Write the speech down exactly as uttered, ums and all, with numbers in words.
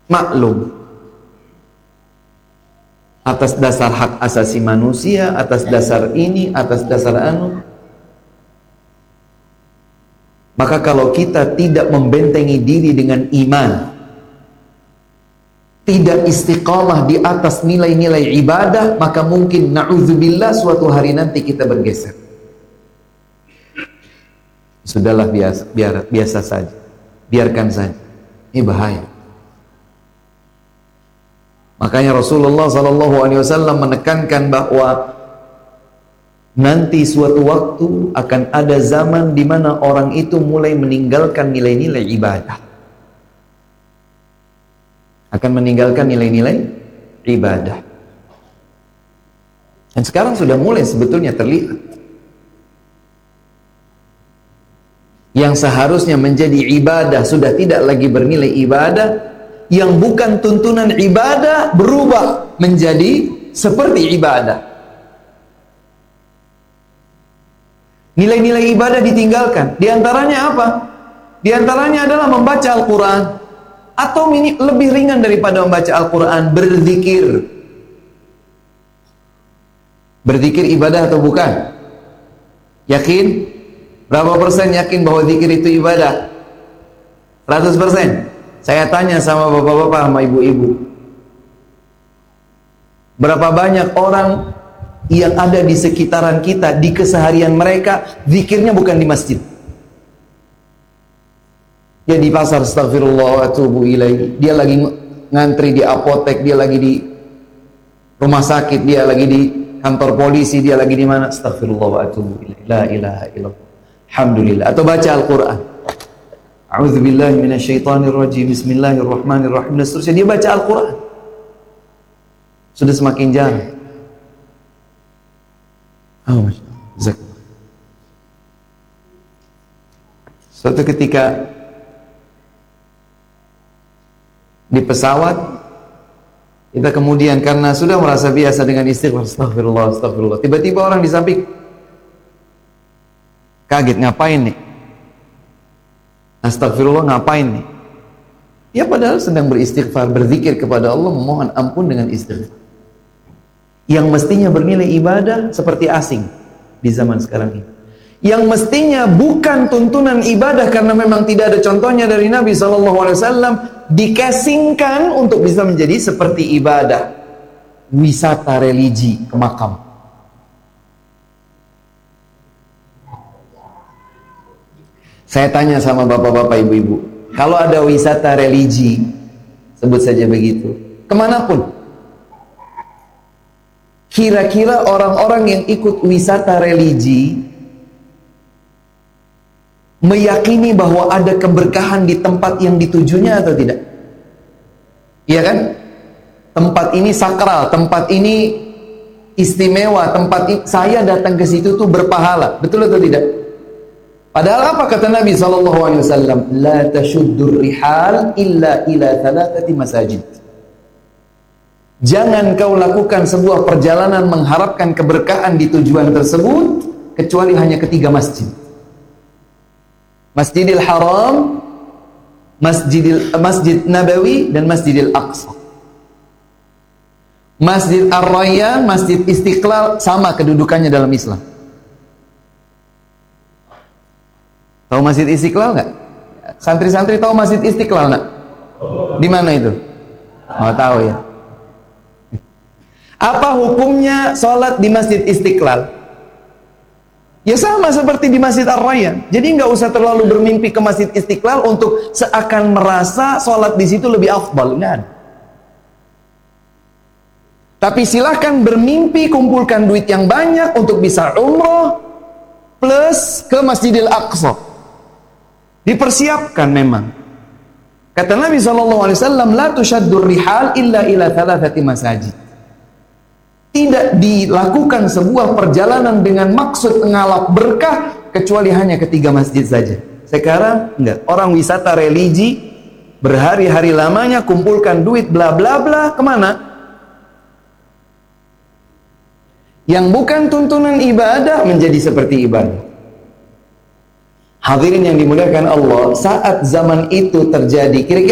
maklum, atas dasar hak asasi manusia, atas dasar ini, atas dasar anu. Maka kalau kita tidak membentengi diri dengan iman, tidak istiqamah di atas nilai-nilai ibadah, maka mungkin na'udzubillah suatu hari nanti kita bergeser. Sudahlah, biasa, biar, biasa saja, biarkan saja. Ini bahaya. Makanya Rasulullah Sallallahu Alaihi Wasallam menekankan bahwa nanti suatu waktu akan ada zaman di mana orang itu mulai meninggalkan nilai-nilai ibadah, akan meninggalkan nilai-nilai ibadah. Dan sekarang sudah mulai sebetulnya terlihat. Yang seharusnya menjadi ibadah sudah tidak lagi bernilai ibadah. Yang bukan tuntunan ibadah berubah menjadi seperti ibadah. Nilai-nilai ibadah ditinggalkan. Di antaranya apa? Di antaranya adalah membaca Al-Quran. Atau lebih ringan daripada membaca Al-Quran, berzikir. Berzikir ibadah atau bukan? Yakin? Berapa persen yakin bahwa zikir itu ibadah? seratus persen. Saya tanya sama bapak-bapak sama ibu-ibu, berapa banyak orang yang ada di sekitaran kita, di keseharian mereka, zikirnya bukan di masjid. Dia di pasar, astagfirullah wa atubu ilaih. Dia lagi ngantri di apotek, dia lagi di rumah sakit, dia lagi di kantor polisi, dia lagi di mana? Astagfirullah wa atubu ilaih. La ilaha illallah. Alhamdulillah. Atau baca Al-Quran. A'udzubillahi minasyaitonirrajim. Bismillahirrahmanirrahim. Dan seterusnya dia baca Al-Quran. Sudah semakin jarang. Oh, suatu ketika di pesawat, kita kemudian karena sudah merasa biasa dengan istighfar, astagfirullah, astagfirullah, tiba-tiba orang di samping kaget, ngapain nih? Astagfirullah, ngapain nih? Ya padahal sedang beristighfar, berzikir kepada Allah, memohon ampun dengan istighfar. Yang mestinya bernilai ibadah seperti asing di zaman sekarang ini. Yang mestinya bukan tuntunan ibadah karena memang tidak ada contohnya dari Nabi shallallahu alaihi wasallam, dikasingkan untuk bisa menjadi seperti ibadah. Wisata religi ke makam. Saya tanya sama bapak-bapak, ibu-ibu, kalau ada wisata religi, sebut saja begitu, kemanapun, kira-kira orang-orang yang ikut wisata religi meyakini bahwa ada keberkahan di tempat yang ditujunya atau tidak? Iya kan? Tempat ini sakral, tempat ini istimewa, tempat ini, saya datang ke situ tuh berpahala, betul atau tidak? Padahal apa kata Nabi shallallahu alaihi wasallam? La tashuddur rihal illa ila thalathati masajid. Jangan kau lakukan sebuah perjalanan mengharapkan keberkahan di tujuan tersebut kecuali hanya ketiga masjid. Masjidil Haram, Masjidil Masjid Nabawi, dan Masjidil Aqsa. Masjid Ar-Rayyan, Masjid Istiqlal sama kedudukannya dalam Islam. Tahu Masjid Istiqlal nggak? Santri-santri tahu Masjid Istiqlal nggak? Di mana itu? Oh, tahu ya. Apa hukumnya sholat di Masjid Istiqlal? Ya sama seperti di Masjid Ar-Rayyan. Jadi nggak usah terlalu bermimpi ke Masjid Istiqlal untuk seakan merasa sholat di situ lebih afdal. Nggak ada. Tapi silahkan bermimpi, kumpulkan duit yang banyak untuk bisa umroh plus ke Masjidil Aqsa. Dipersiapkan memang. Kata Nabi shallallahu alaihi wasallam, la tushaddur rihal illa ila thalathati masajid. Tidak dilakukan sebuah perjalanan dengan maksud mengalap berkah kecuali hanya ketiga masjid saja. Sekarang enggak, orang wisata religi berhari-hari lamanya kumpulkan duit bla bla bla, kemana? Yang bukan tuntunan ibadah menjadi seperti ibadah. Hadirin yang dimuliakan Allah, saat zaman itu terjadi, kira-kira